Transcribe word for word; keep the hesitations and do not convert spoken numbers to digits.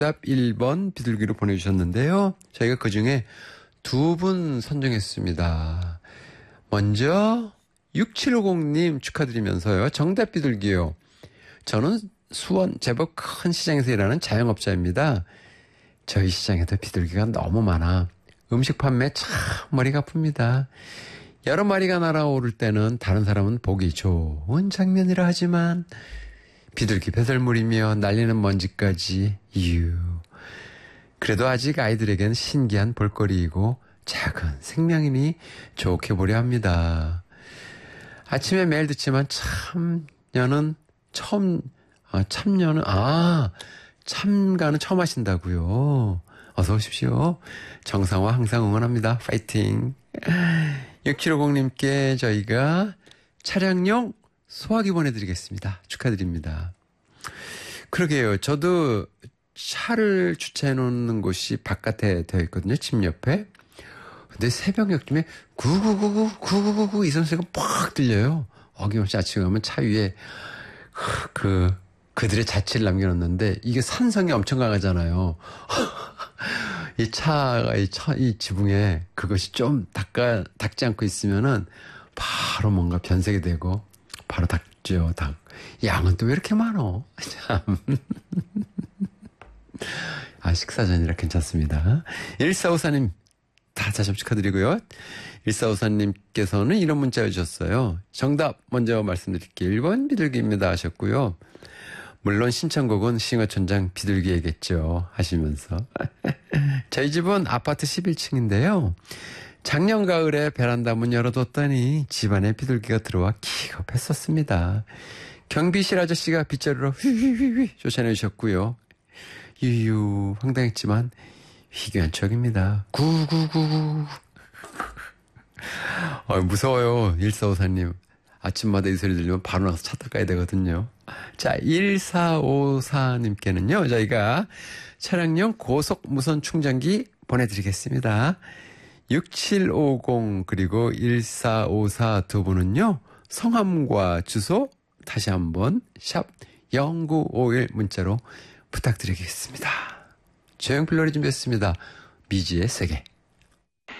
답 일 번 비둘기로 보내주셨는데요. 저희가 그중에 두 분 선정했습니다. 먼저 육칠오공님 축하드리면서요. 정답 비둘기요. 저는 수원 제법 큰 시장에서 일하는 자영업자입니다. 저희 시장에도 비둘기가 너무 많아 음식 판매 참 머리가 아픕니다. 여러 마리가 날아오를 때는 다른 사람은 보기 좋은 장면이라 하지만 비둘기 배설물이며 날리는 먼지까지 이유. 그래도 아직 아이들에겐 신기한 볼거리이고 작은 생명이니 좋게 보려 합니다. 아침에 매일 듣지만 참녀는 처음 아, 참녀는 아 참가는 처음 하신다고요. 어서 오십시오. 정상화 항상 응원합니다. 파이팅. 육칠오공님께 저희가 차량용 소화기 보내드리겠습니다. 축하드립니다. 그러게요. 저도 차를 주차해 놓는 곳이 바깥에 되어 있거든요. 집 옆에. 근데 새벽녘쯤에 구구구구 구구구구 이 소리가 팍 들려요. 어김없이 아침에 가면 차 위에 그 그들의 자취를 남겨놓는데 이게 산성이 엄청 강하잖아요. 이 차가 이, 차, 이 지붕에 그것이 좀 닦아 닦지 않고 있으면은 바로 뭔가 변색이 되고 바로 닦죠. 닭. 양은 또 왜 이렇게 많어? 참. 아, 식사 전이라 괜찮습니다. 일사오사님, 다시 한번 축하드리고요. 일사오사님께서는 이런 문자 주셨어요. 정답 먼저 말씀드릴게요. 일 번 비둘기입니다 하셨고요. 물론 신청곡은 싱어천장 비둘기에겠죠 하시면서. 저희 집은 아파트 십일 층인데요. 작년 가을에 베란다 문 열어뒀더니 집안에 비둘기가 들어와 기겁했었습니다. 경비실 아저씨가 빗자루로 휘휘휘휘 쫓아내 주셨고요. 유유 황당했지만 희귀한 추억입니다. 구구구구. 아, 무서워요. 일사오사님. 아침마다 이 소리 들리면 바로 나가서 차 닦아야 되거든요. 자, 일사오사님께는요, 저희가 차량용 고속 무선 충전기 보내드리겠습니다. 육칠오공 그리고 일사오사 두 분은요, 성함과 주소 다시 한번 샵 영구오일 문자로 부탁드리겠습니다. 조용필러리 준비했습니다. 미지의 세계.